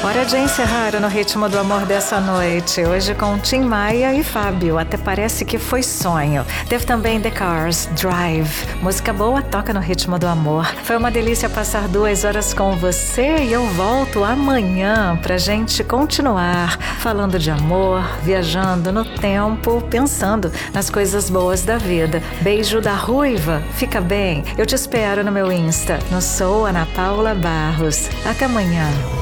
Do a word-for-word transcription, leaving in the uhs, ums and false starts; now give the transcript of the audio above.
Hora de encerrar No Ritmo do Amor dessa noite. Hoje com Tim Maia e Fábio. Até parece que foi sonho. Teve também The Cars, Drive. Música boa toca no Ritmo do Amor. Foi uma delícia passar duas horas com você e eu volto amanhã pra gente continuar falando de amor, viajando no tempo, pensando nas coisas boas da vida. Beijo da Ruiva. Fica bem. Eu te espero no meu Insta. No Sou Ana Paula Barros. Até amanhã.